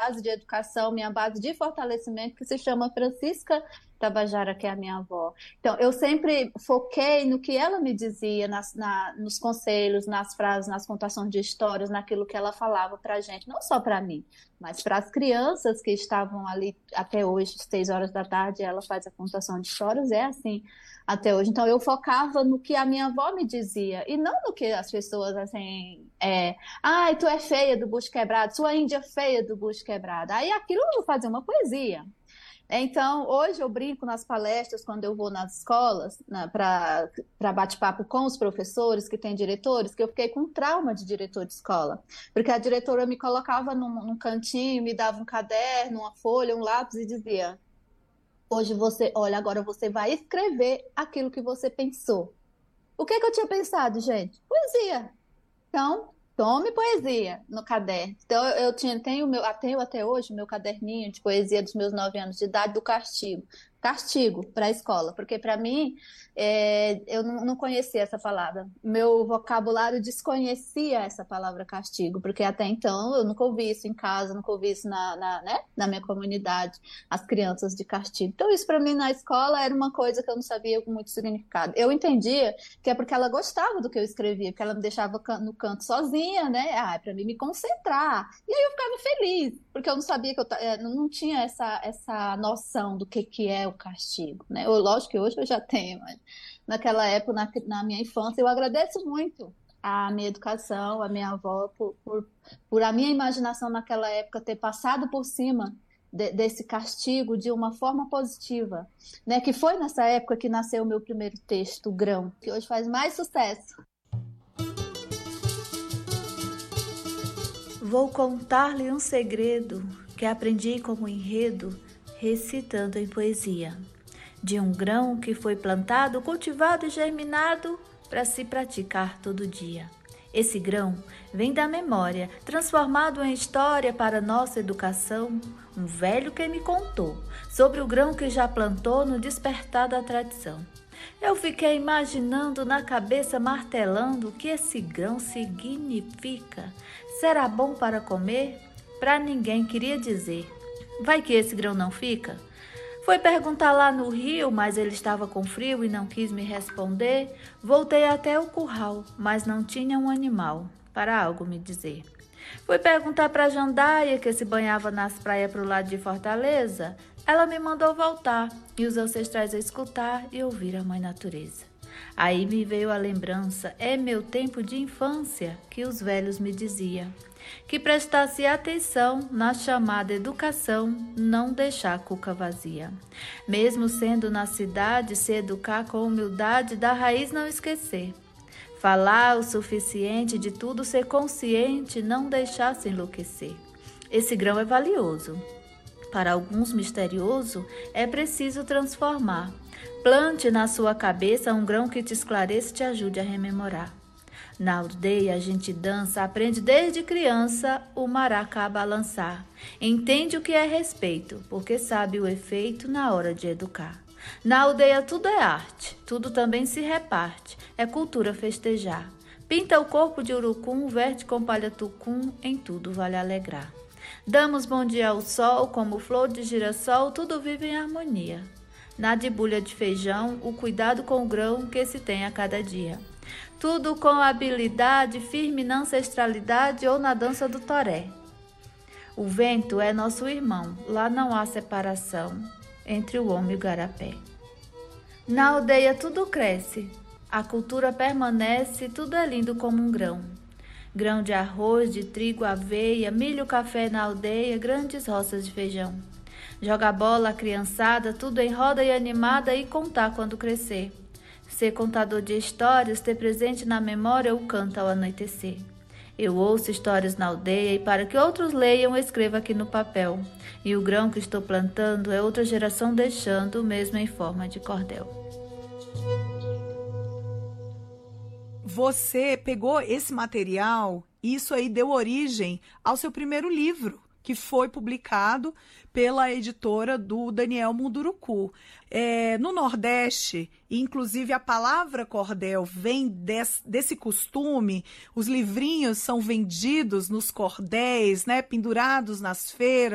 base de educação, minha base de fortalecimento, que se chama Francisca Tabajara, que é a minha avó. Então, eu sempre foquei no que ela me dizia, nos conselhos, nas frases, nas contações de histórias, naquilo que ela falava para a gente, não só para mim, mas para as crianças que estavam ali até hoje, 6 horas da tarde, ela faz a contação de histórias, é assim até hoje. Então, eu focava no que a minha avó me dizia, e não no que as pessoas, assim, ai, tu é feia do bucho quebrado, sua índia feia do bucho quebrado. Aí aquilo eu fazia uma poesia. Então, hoje eu brinco nas palestras, quando eu vou nas escolas, para bate-papo com os professores, que têm diretores, que eu fiquei com trauma de diretor de escola. Porque a diretora me colocava num cantinho, me dava um caderno, uma folha, um lápis e dizia: hoje olha, agora você vai escrever aquilo que você pensou. O que eu tinha pensado, gente? Poesia. Então, tome poesia no caderno. Então, tenho até hoje o meu caderninho de poesia dos meus 9 anos de idade, do castigo. Castigo para a escola, porque para mim, eu não conhecia essa palavra. Meu vocabulário desconhecia essa palavra castigo, porque até então eu nunca ouvi isso em casa, nunca ouvi isso né, na minha comunidade, as crianças de castigo. Então, isso para mim na escola era uma coisa que eu não sabia com muito significado. Eu entendia que é porque ela gostava do que eu escrevia, porque ela me deixava no canto sozinha, né? Para mim me concentrar. E aí eu ficava feliz, porque eu não sabia não tinha essa noção do que é o castigo, né? Lógico que hoje eu já tenho, mas naquela época, na minha infância, eu agradeço muito a minha educação, a minha avó, por a minha imaginação naquela época ter passado por cima desse castigo de uma forma positiva, né? Que foi nessa época que nasceu o meu primeiro texto, Grão, que hoje faz mais sucesso. Vou contar-lhe um segredo que aprendi como enredo, recitando em poesia. De um grão que foi plantado, cultivado e germinado para se praticar todo dia. Esse grão vem da memória, transformado em história para nossa educação, um velho que me contou sobre o grão que já plantou no despertar da tradição. Eu fiquei imaginando na cabeça, martelando o que esse grão significa. Será bom para comer? Para ninguém queria dizer. Vai que esse grão não fica? Foi perguntar lá no rio, mas ele estava com frio e não quis me responder. Voltei até o curral, mas não tinha um animal para algo me dizer. Fui perguntar para a Jandaia, que se banhava nas praias pro lado de Fortaleza. Ela me mandou voltar e os ancestrais a escutar e ouvir a mãe natureza. Aí me veio a lembrança, é meu tempo de infância, que os velhos me diziam, que prestasse atenção na chamada educação, não deixar a cuca vazia. Mesmo sendo na cidade, se educar com humildade, da raiz não esquecer. Falar o suficiente, de tudo ser consciente, não deixar se enlouquecer. Esse grão é valioso. Para alguns misterioso, é preciso transformar. Plante na sua cabeça um grão que te esclareça e te ajude a rememorar. Na aldeia a gente dança, aprende desde criança o maracá a balançar. Entende o que é respeito, porque sabe o efeito na hora de educar. Na aldeia tudo é arte, tudo também se reparte, é cultura festejar. Pinta o corpo de urucum, verte com palha tucum, em tudo vale alegrar. Damos bom dia ao sol, como flor de girassol, tudo vive em harmonia. Na debulha de feijão, o cuidado com o grão que se tem a cada dia. Tudo com habilidade, firme na ancestralidade ou na dança do toré. O vento é nosso irmão, lá não há separação entre o homem e o garapé. Na aldeia tudo cresce, a cultura permanece, tudo é lindo como um grão. Grão de arroz, de trigo, aveia, milho, café na aldeia, grandes roças de feijão. Joga bola, a criançada, tudo em roda e animada e contar quando crescer. Ser contador de histórias, ter presente na memória o canto ao anoitecer. Eu ouço histórias na aldeia e para que outros leiam, escrevo aqui no papel. E o grão que estou plantando é outra geração deixando, mesmo em forma de cordel. Você pegou esse material, isso aí deu origem ao seu primeiro livro, que foi publicado pela editora do Daniel Munduruku. No Nordeste, inclusive a palavra cordel vem desse costume, os livrinhos são vendidos nos cordéis, né, pendurados nas feiras.